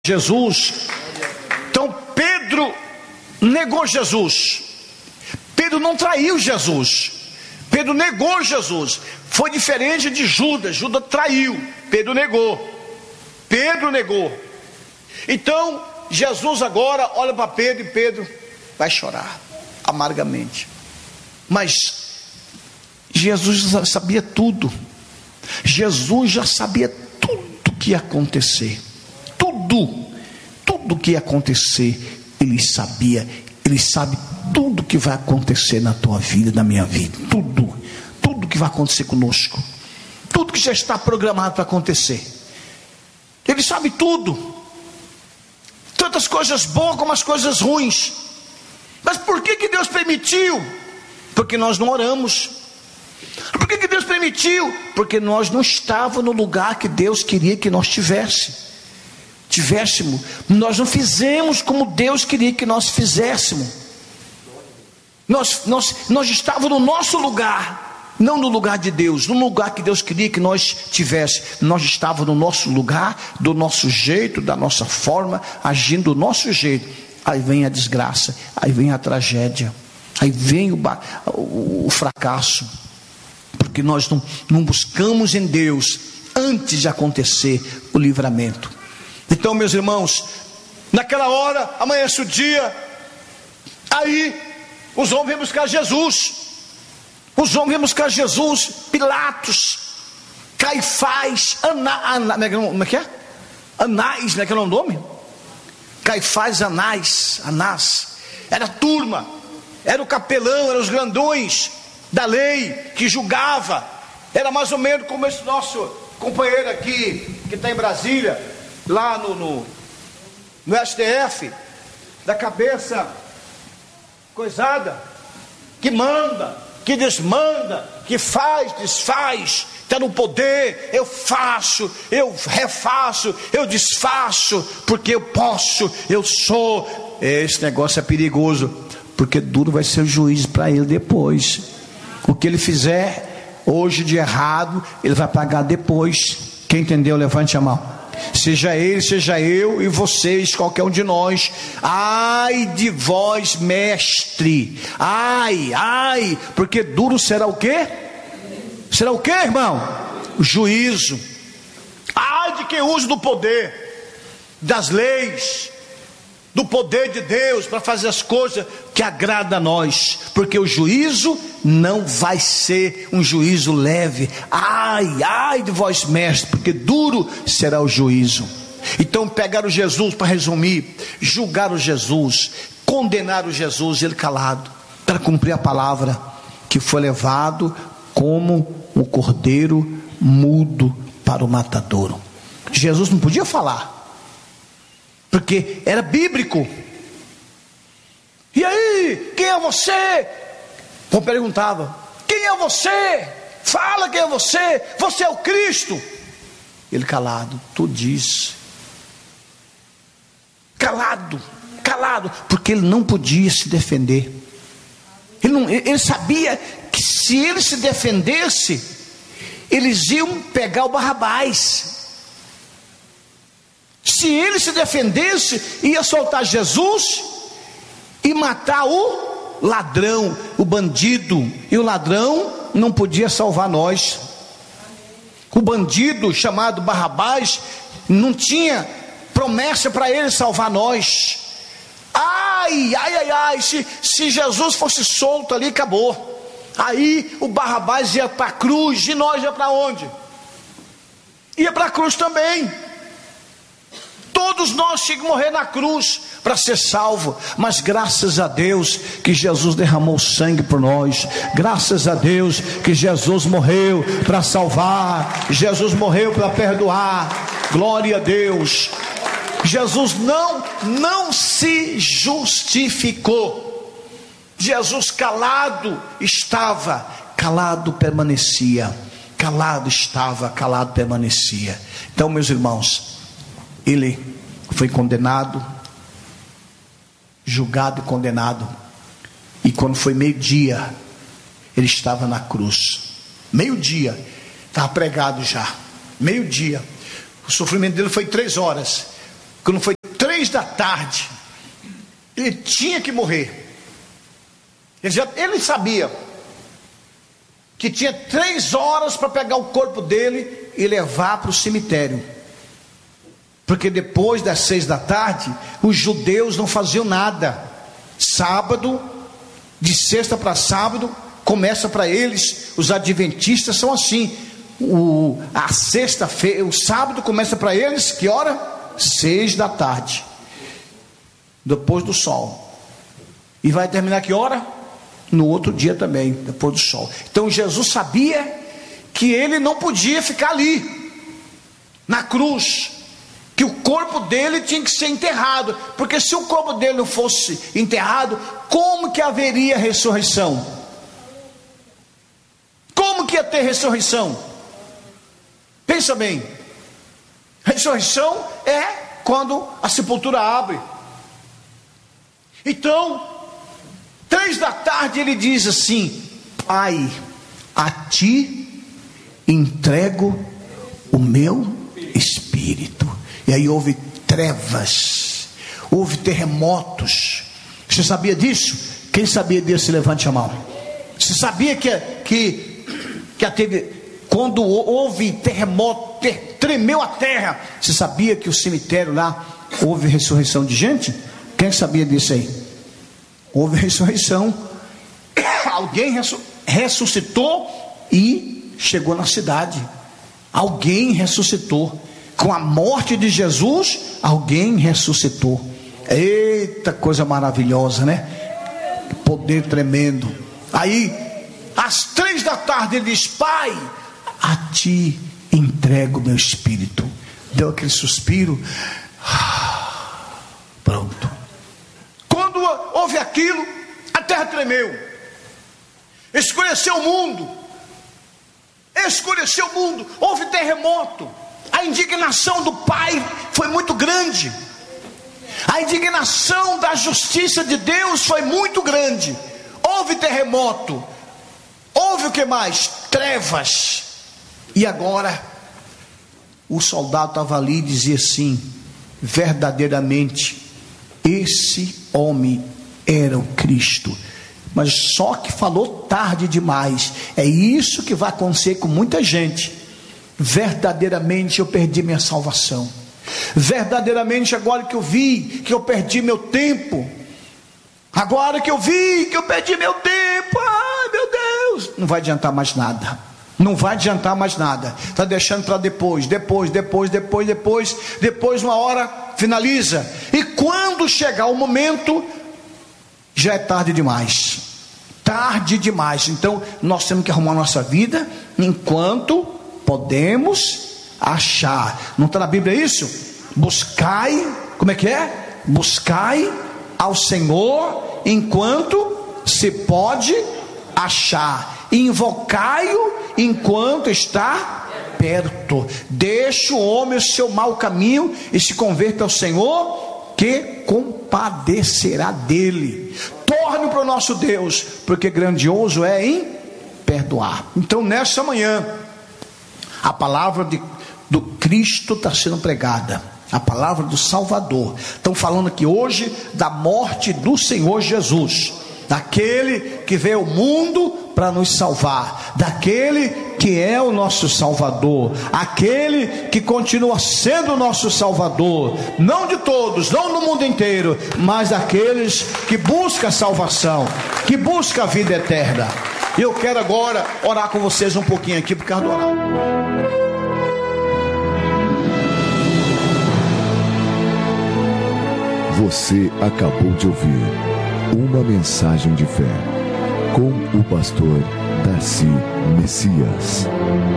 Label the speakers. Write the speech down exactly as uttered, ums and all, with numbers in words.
Speaker 1: Jesus. Então Pedro negou Jesus. Pedro não traiu Jesus. Pedro negou Jesus. Foi diferente de Judas. Judas traiu, Pedro negou. Pedro negou. Então Jesus agora olha para Pedro e Pedro vai chorar amargamente. Mas Jesus já sabia tudo. Jesus já sabia tudo que ia acontecer. Tudo, tudo que ia acontecer, Ele sabia. Ele sabe tudo que vai acontecer na tua vida, na minha vida. Tudo, tudo que vai acontecer conosco. Tudo que já está programado para acontecer. Ele sabe tudo. Tanto as coisas boas como as coisas ruins. Mas por que que Deus permitiu? Porque nós não oramos. Por que que Deus permitiu? Porque nós não estávamos no lugar que Deus queria que nós tivéssemos. Tivéssemos. Nós não fizemos como Deus queria que nós fizéssemos. Nós, nós, nós estávamos no nosso lugar, não no lugar de Deus, no lugar que Deus queria que nós tivéssemos. Nós estávamos no nosso lugar, do nosso jeito, da nossa forma, agindo do nosso jeito. Aí vem a desgraça, aí vem a tragédia, aí vem o, o, o fracasso, porque nós não, não buscamos em Deus antes de acontecer o livramento. Então, meus irmãos, naquela hora, amanhece o dia, aí os homens vêm buscar Jesus, os homens vêm buscar Jesus, Pilatos, Caifás, Ana, Ana, como é que é? Anás, não é que é o nome? Caifás, Anás, Anás, era a turma, era o capelão, eram os grandões da lei, que julgava, era mais ou menos como esse nosso companheiro aqui, que está em Brasília, lá no, no, no S T F, da cabeça coisada, que manda, que desmanda, que faz, desfaz, está no poder. Eu faço, eu refaço, eu desfaço, porque eu posso, eu sou. Esse negócio é perigoso, porque duro vai ser o juízo para ele depois. O que ele fizer hoje de errado, ele vai pagar depois. Quem entendeu, levante a mão. Seja ele, seja eu e vocês, qualquer um de nós. Ai de vós, mestre. Ai, ai, porque duro será o quê? Será o quê, irmão? O juízo. Ai de quem usa do poder, das leis, do poder de Deus para fazer as coisas que agradam a nós, porque o juízo não vai ser um juízo leve. Ai, ai de vós, mestre, porque duro será o juízo. Então pegaram Jesus, para resumir, julgaram Jesus, condenaram Jesus, ele calado, para cumprir a palavra, que foi levado como o cordeiro mudo para o matadouro. Jesus não podia falar, porque era bíblico. E aí, quem é você? Eu perguntava, quem é você? Fala quem é você. Você é o Cristo. Ele calado, tu diz. Calado, calado, porque ele não podia se defender. Ele, não, ele sabia que se ele se defendesse, eles iam pegar o Barrabás. Se ele se defendesse, ia soltar Jesus e matar o ladrão, o bandido. E o ladrão não podia salvar nós. O bandido chamado Barrabás não tinha promessa para ele salvar nós. Ai, ai, ai, ai, se, se Jesus fosse solto ali, acabou. Aí o Barrabás ia para a cruz, e nós ia para onde? Ia para a cruz também. Todos nós tínhamos que morrer na cruz para ser salvo, mas graças a Deus que Jesus derramou sangue por nós, graças a Deus que Jesus morreu para salvar, Jesus morreu para perdoar, glória a Deus. Jesus não, não se justificou. Jesus calado estava, calado permanecia, calado estava, calado permanecia. Então, meus irmãos, ele foi condenado, julgado e condenado, e quando foi meio-dia, ele estava na cruz. Meio-dia, estava pregado já, meio-dia. O sofrimento dele foi três horas. Quando foi três da tarde, ele tinha que morrer. Ele, já, ele sabia que tinha três horas para pegar o corpo dele e levar para o cemitério, porque depois das seis da tarde, os judeus não faziam nada. Sábado, de sexta para sábado, começa para eles, os adventistas são assim, o, a sexta-feira, o sábado começa para eles, que hora? Seis da tarde, depois do sol, e vai terminar que hora? No outro dia também, depois do sol. Então Jesus sabia que ele não podia ficar ali, na cruz, que o corpo dele tinha que ser enterrado, porque se o corpo dele não fosse enterrado, como que haveria ressurreição? Como que ia ter ressurreição? Pensa bem, ressurreição é quando a sepultura abre. Então, três da tarde ele diz assim: Pai, a ti entrego o meu espírito. E aí houve trevas, houve terremotos. Você sabia disso? Quem sabia disso, levante a mão. Você sabia que, que, que teve, quando houve terremoto, ter, tremeu a terra? Você sabia que o cemitério lá houve ressurreição de gente? Quem sabia disso aí? Houve ressurreição. Alguém ressuscitou e chegou na cidade. Alguém ressuscitou. Com a morte de Jesus, alguém ressuscitou. Eita, coisa maravilhosa, né? Poder tremendo. Aí, às três da tarde, ele diz: Pai, a ti entrego o meu espírito. Deu aquele suspiro. Pronto. Quando houve aquilo, a terra tremeu. Escureceu o mundo. Escureceu o mundo. Houve terremoto. A indignação do pai foi muito grande. A indignação da justiça de Deus foi muito grande. Houve terremoto. Houve o que mais? Trevas. E agora o soldado estava ali e dizia assim: verdadeiramente esse homem era o Cristo. Mas só que falou tarde demais. É isso que vai acontecer com muita gente. Verdadeiramente eu perdi minha salvação. Verdadeiramente agora que eu vi que eu perdi meu tempo, agora que eu vi que eu perdi meu tempo, ai meu Deus, não vai adiantar mais nada. Não vai adiantar mais nada. Está deixando para depois, depois, depois, depois, depois, depois uma hora finaliza. E quando chegar o momento, já é tarde demais. Tarde demais. Então nós temos que arrumar nossa vida enquanto podemos achar. Não está na Bíblia isso? Buscai, como é que é? Buscai ao Senhor enquanto se pode achar. Invocai-o enquanto está perto. Deixe o homem o seu mau caminho e se converta ao Senhor, que compadecerá dele. Torne para o nosso Deus, porque grandioso é em perdoar. Então nessa manhã a palavra de, do Cristo está sendo pregada, a palavra do Salvador. Estão falando aqui hoje da morte do Senhor Jesus, daquele que veio ao mundo para nos salvar, daquele que é o nosso Salvador, aquele que continua sendo o nosso Salvador, não de todos, não no mundo inteiro, mas daqueles que buscam a salvação, que buscam a vida eterna. Eu quero agora orar com vocês um pouquinho aqui por causa do orar.
Speaker 2: Você acabou de ouvir uma mensagem de fé com o pastor Darcy Messias.